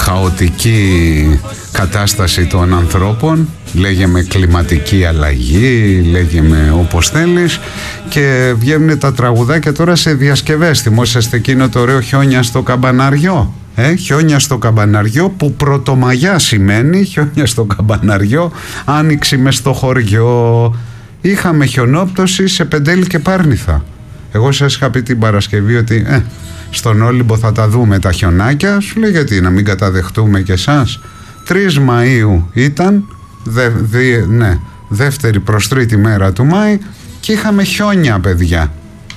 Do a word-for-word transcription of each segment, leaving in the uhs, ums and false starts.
χαοτική κατάσταση των ανθρώπων. Λέγε με κλιματική αλλαγή, λέγε με όπως θέλεις, και βγαίνουν τα τραγουδάκια τώρα σε διασκευές. Θυμόσαστε εκείνο το ωραίο χιόνια στο καμπαναριό? Ε, χιόνια στο καμπαναριό, που πρωτομαγιά σημαίνει χιόνια στο καμπαναριό, άνοιξη μες στο χωριό. Είχαμε χιονόπτωση σε Πεντέλη και Πάρνηθα. Εγώ σας είχα πει την Παρασκευή ότι ε, στον Όλυμπο θα τα δούμε τα χιονάκια. Σου λέει, γιατί να μην καταδεχτούμε και εσάς? τρεις Μαΐου ήταν, δε, δε, ναι, δεύτερη προς τρίτη μέρα του Μάη, και είχαμε χιόνια, παιδιά.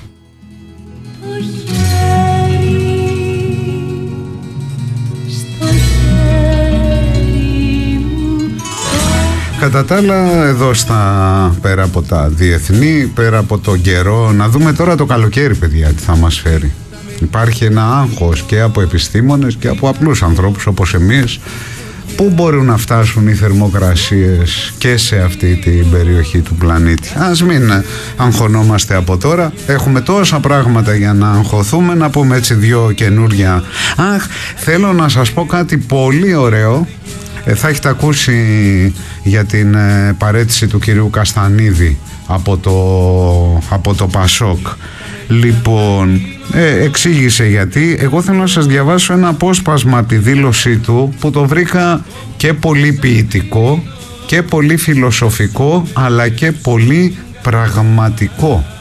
Κατά τα άλλα, εδώ στα, πέρα από τα διεθνή, πέρα από τον καιρό, να δούμε τώρα το καλοκαίρι, παιδιά, τι θα μας φέρει. Υπάρχει ένα άγχος και από επιστήμονες και από απλούς ανθρώπους όπως εμείς. Πού μπορούν να φτάσουν οι θερμοκρασίες και σε αυτή την περιοχή του πλανήτη? Ας μην αγχωνόμαστε από τώρα. Έχουμε τόσα πράγματα για να αγχωθούμε. Να πούμε έτσι δυο καινούρια. Αχ, θέλω να σας πω κάτι πολύ ωραίο. Ε, θα έχετε ακούσει για την ε, παραίτηση του κυρίου Καστανίδη από το, από το Πασόκ. Λοιπόν, ε, εξήγησε γιατί. Εγώ θέλω να σας διαβάσω ένα απόσπασμα από τη δήλωσή του, που το βρήκα και πολύ ποιητικό και πολύ φιλοσοφικό, αλλά και πολύ πραγματικό.